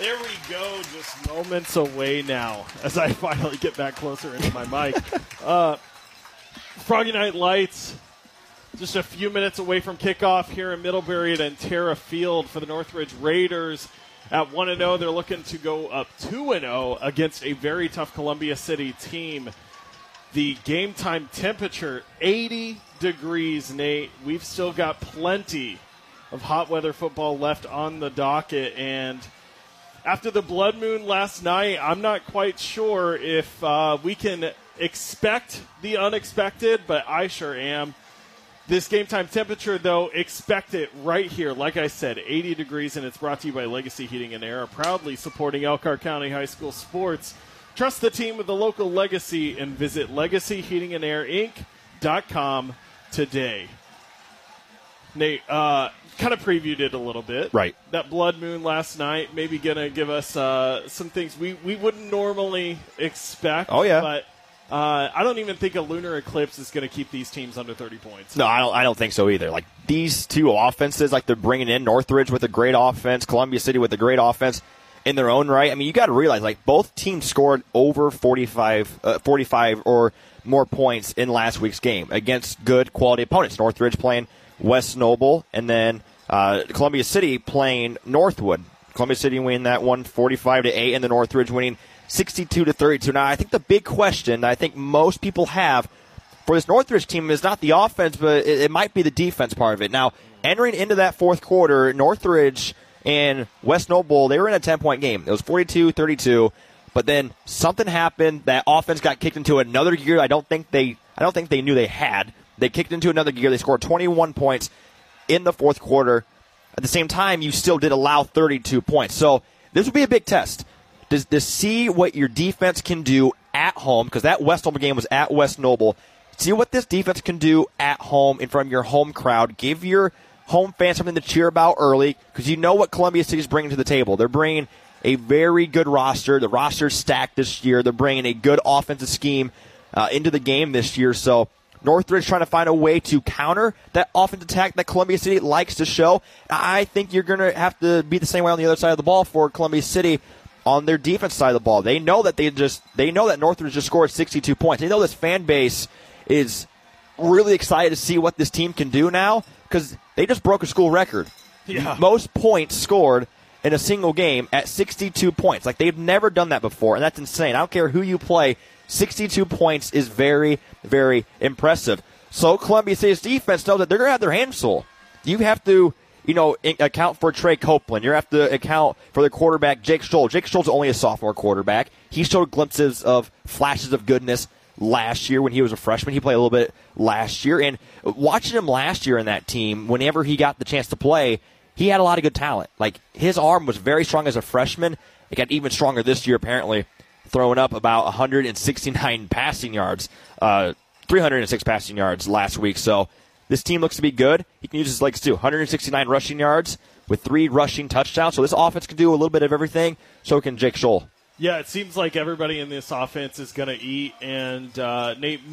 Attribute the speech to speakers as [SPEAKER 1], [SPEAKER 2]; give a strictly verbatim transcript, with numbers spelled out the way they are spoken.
[SPEAKER 1] there we go, just moments away now as I finally get back closer into my mic. Uh, Froggy Night Lights, just a few minutes away from kickoff here in Middlebury at Antera Field for the Northridge Raiders. At one and oh, they're looking to go up two and oh against a very tough Columbia City team. The game time temperature, eighty degrees, Nate. We've still got plenty of hot weather football left on the docket, and after the blood moon last night, I'm not quite sure if uh, we can expect the unexpected, but I sure am. This game time temperature, though, expect it right here. Like I said, eighty degrees, and it's brought to you by Legacy Heating and Air, proudly supporting Elkhart County High School sports. Trust the team with the local Legacy and visit legacy heating and air inc dot com today. Nate, uh, kind of previewed it a little bit.
[SPEAKER 2] Right.
[SPEAKER 1] That blood moon last night maybe going to give us uh, some things we, we wouldn't normally expect.
[SPEAKER 2] Oh, yeah.
[SPEAKER 1] But uh, I don't even think a lunar eclipse is going to keep these teams under thirty points.
[SPEAKER 2] No, I don't I don't think so either. Like, these two offenses, like they're bringing in Northridge with a great offense, Columbia City with a great offense in their own right. I mean, you got to realize, like, both teams scored over forty-five, uh, forty-five or more points in last week's game against good quality opponents. Northridge playing West Noble, and then uh, Columbia City playing Northwood. Columbia City winning that one forty-five to eight, and the Northridge winning sixty-two to thirty-two. Now, I think the big question that I think most people have for this Northridge team is not the offense, but it, it might be the defense part of it. Now, entering into that fourth quarter, Northridge and West Noble, they were in a ten-point game. It was forty-two thirty-two, but then something happened. That offense got kicked into another gear I don't think they I don't think they knew they had. They kicked into another gear. They scored twenty-one points in the fourth quarter. At the same time, you still did allow thirty-two points. So this will be a big test to, to see what your defense can do at home, because that West Noble game was at West Noble. See what this defense can do at home in front of your home crowd. Give your home fans something to cheer about early, because you know what Columbia City is bringing to the table. They're bringing a very good roster. The roster's stacked this year. They're bringing a good offensive scheme uh, into the game this year. So Northridge trying to find a way to counter that offensive attack that Columbia City likes to show. I think you're going to have to be the same way on the other side of the ball for Columbia City on their defense side of the ball. They know that they just they know that Northridge just scored sixty-two points. They know this fan base is really excited to see what this team can do now, because they just broke a school record.
[SPEAKER 1] Yeah.
[SPEAKER 2] Most points scored in a single game at sixty-two points. Like, they've never done that before, and that's insane. I don't care who you play. sixty-two points is very, very impressive. So Columbia City's defense knows that they're going to have their hands full. You have to, you know, account for Trey Copeland. You have to account for the quarterback, Jake Scholl. Jake Scholl's only a sophomore quarterback. He showed glimpses of flashes of goodness last year when he was a freshman. He played a little bit last year. And watching him last year in that team, whenever he got the chance to play, he had a lot of good talent. Like, his arm was very strong as a freshman. It got even stronger this year, apparently, throwing up about one hundred sixty-nine passing yards, uh, three hundred six passing yards last week. So this team looks to be good. He can use his legs too. one hundred sixty-nine rushing yards with three rushing touchdowns. So this offense can do a little bit of everything. So can Jake Scholl.
[SPEAKER 1] Yeah, it seems like everybody in this offense is going to eat, and uh, Nate